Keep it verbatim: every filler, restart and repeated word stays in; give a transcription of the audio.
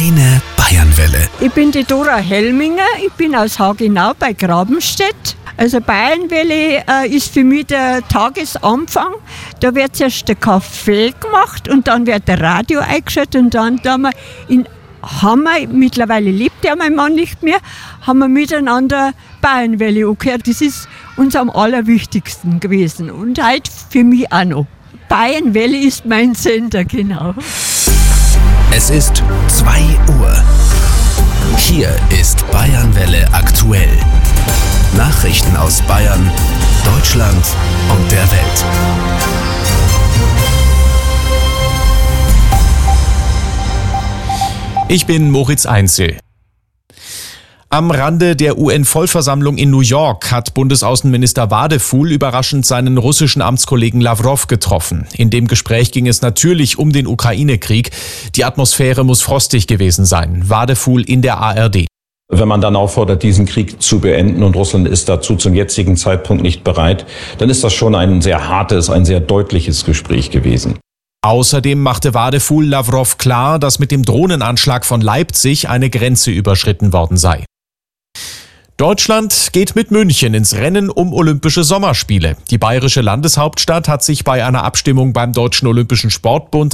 Kleine Bayernwelle. Ich bin die Dora Helminger, ich bin aus Hagenau bei Grabenstedt. Also Bayernwelle äh, ist für mich der Tagesanfang. Da wird zuerst der Kaffee gemacht und dann wird der Radio eingeschaltet und dann da haben wir in haben wir, mittlerweile lebt ja mein Mann nicht mehr, haben wir miteinander Bayernwelle angehört. Das ist uns am allerwichtigsten gewesen und heute für mich auch noch. Bayernwelle ist mein Sender, genau. Es ist zwei Uhr. Hier ist Bayernwelle aktuell. Nachrichten aus Bayern, Deutschland und der Welt. Ich bin Moritz Einzel. Am Rande der U N-Vollversammlung in New York hat Bundesaußenminister Wadefuhl überraschend seinen russischen Amtskollegen Lawrow getroffen. In dem Gespräch ging es natürlich um den Ukraine-Krieg. Die Atmosphäre muss frostig gewesen sein. Wadefuhl in der A R D. Wenn man dann auffordert, diesen Krieg zu beenden und Russland ist dazu zum jetzigen Zeitpunkt nicht bereit, dann ist das schon ein sehr hartes, ein sehr deutliches Gespräch gewesen. Außerdem machte Wadefuhl Lawrow klar, dass mit dem Drohnenanschlag von Leipzig eine Grenze überschritten worden sei. Deutschland geht mit München ins Rennen um Olympische Sommerspiele. Die bayerische Landeshauptstadt hat sich bei einer Abstimmung beim Deutschen Olympischen Sportbund